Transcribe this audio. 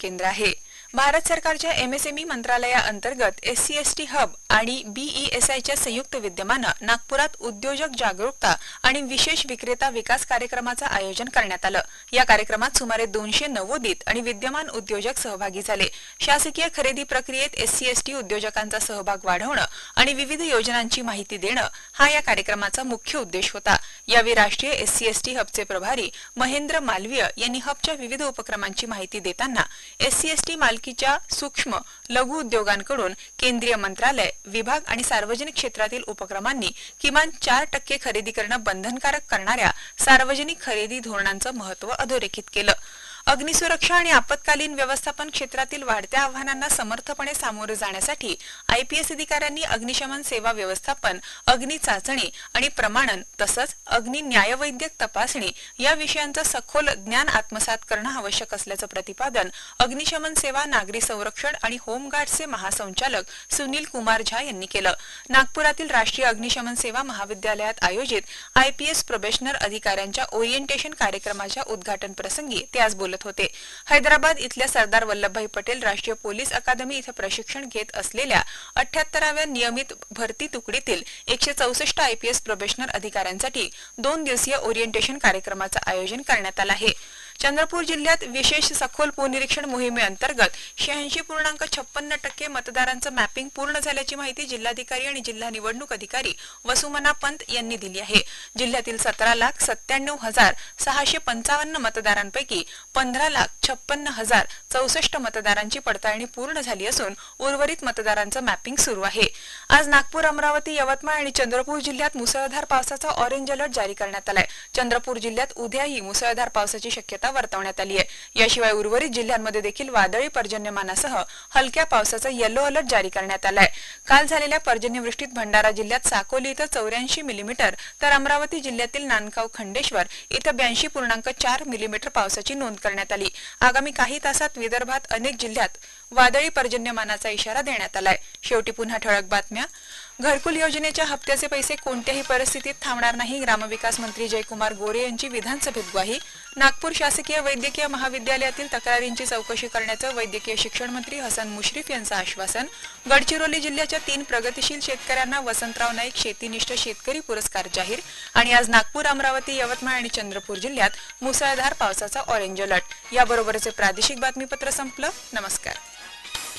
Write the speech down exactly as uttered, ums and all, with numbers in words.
केंद्र आहे। भारत सरकारच्या एमएसएमई मंत्रालयाअंतर्गत एससीएसटी हब आणि बीईएसआयच्या संयुक्त विद्यमाने नागपुरात उद्योजक जागरूकता आणि विशेष विक्रेता विकास कार्यक्रमाचे आयोजन करण्यात आले। या कार्यक्रमात सुमारे दोनशे नवोदित आणि विद्यमान उद्योजक सहभागी झाले। शासकीय खरेदी प्रक्रियेत एससीएसटी उद्योजकांचा सहभाग वाढवणे आणि विविध योजनांची माहिती देणे हा या कार्यक्रमाचा मुख्य उद्देश होता। यावेळी राष्ट्रीय एससीएसटी हबचे प्रभारी महेंद्र मालवीय यांनी हबच्या विविध उपक्रमांची माहिती देताना एससीएसटी मालकीच्या सूक्ष्म लघु उद्योगांकडून केंद्रीय मंत्रालय, विभाग आणि सार्वजनिक क्षेत्रातील उपक्रमांनी किमान चार टक्के खरेदी करणे बंधनकारक करणाऱ्या सार्वजनिक खरेदी धोरणांचे महत्त्व अधोरेखित केले। अग्निसुरक्षा आणि आपत्कालीन व्यवस्थापन क्षेत्रातील वाढत्या आव्हानांना समर्थपणे सामोरे जाण्यासाठी आयपीएस अधिकाऱ्यांनी अग्निशमन सेवा व्यवस्थापन, अग्नि चाचणी आणि प्रमाणन तसंच अग्नि न्यायवैद्यक तपासणी या विषयांचे सखोल ज्ञान आत्मसात करणे आवश्यक असल्याचे प्रतिपादन अग्निशमन सेवा, नागरी संरक्षण आणि होमगार्डचे महासंचालक सुनील कुमार झा यांनी केले। नागपुरातील राष्ट्रीय अग्निशमन सेवा महाविद्यालयात आयोजित आयपीएस प्रोबेशनर अधिकाऱ्यांच्या ओरिएंटेशन कार्यक्रमाच्या उद्घाटन प्रसंगी ते आज बोलत होते। हैदराबाद इथल्या सरदार वल्लभभाई पटेल राष्ट्रीय पोलीस अकादमी इथे प्रशिक्षण घेत असलेल्या अठ्ठ्याहत्तराव्या नियमित भरती तुकडीतील एकशे चौसष्ट आयपीएस प्रोबेशनर अधिकाऱ्यांसाठी दोन दिवसीय ओरिएंटेशन कार्यक्रमाचे आयोजन करण्यात आले आहे। चंद्रपूर जिल्ह्यात विशेष सखोल पुनरीक्षण मोहिमेअंतर्गत शहाऐंशी पूर्णांक छप्पन्न टक्के मतदारांचे मॅपिंग पूर्ण झाल्याची माहिती जिल्हाधिकारी आणि जिल्हा निवडणूक अधिकारी वसुमना पंत यांनी दिली आहे। जिल्ह्यातील सतरा लाख सत्त्याण्णव हजार सहाशे पंचावन्न मतदारांपैकी पंधरा लाख छप्पन्न हजार चौसष्ट मतदारांची पडताळणी पूर्ण झाली असून उर्वरित मतदारांचे मॅपिंग सुरू आहे। आज नागपूर, अमरावती, यवतमाळ आणि चंद्रपूर जिल्ह्यात मुसळधार पावसाचा ऑरेंज अलर्ट जारी करण्यात आलाय। चंद्रपूर जिल्ह्यात उद्याही मुसळधार पावसाची शक्यता वर्तवण्यात आली आहे। याशिवाय उर्वरित जिल्ह्यांमध्ये देखील वादळी पर्जन्यमानासह हलक्या पावसाचा येलो अलर्ट जारी करण्यात आलाय। काल झालेल्या पर्जन्यवृष्टीत भंडारा जिल्ह्यात साकोली इथं चौऱ्याऐंशी मिलीमीटर तर अमरावती जिल्ह्यातील नांदगाव खंडेश्वर इथं ब्याऐंशी पूर्णांक चार मिलीमीटर पावसाची नोंद करण्यात आली। आगामी काही तासात विदर्भात अनेक जिल्ह्यात वादळी पर्जन्यमानाचा इशारा देण्यात आलाय। शेवटी पुन्हा ठळक बातम्या। घरकुल योजनेच्या हप्त्याचे पैसे कोणत्याही परिस्थितीत थांबणार नाही, ग्रामविकास मंत्री जयकुमार गोरे यांची विधानसभेत ग्वाही। नागपूर शासकीय वैद्यकीय महाविद्यालयातील तक्रारींची चौकशी करण्याचे वैद्यकीय शिक्षण मंत्री हसन मुश्रीफ यांचे आश्वासन। गडचिरोली जिल्ह्याच्या तीन प्रगतिशील शेतकऱ्यांना वसंतराव नाईक शेतीनिष्ठ शेतकरी पुरस्कार जाहीर। आणि आज नागपूर, अमरावती, यवतमाळ आणि चंद्रपूर जिल्ह्यात मुसळधार पावसाचा ऑरेंज अलर्ट। याबरोबरच प्रादेशिक बातमीपत्र संपलं। नमस्कार।